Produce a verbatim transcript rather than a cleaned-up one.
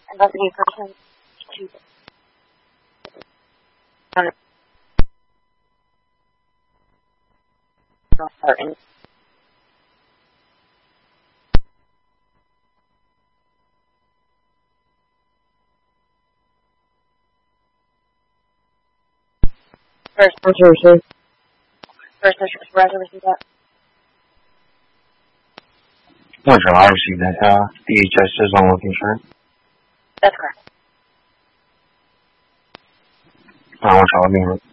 investigate person to certain. First, first, first, first, first, receive that. Roger, I received that. Uh, D H S is on location. That's correct. I want y'all to be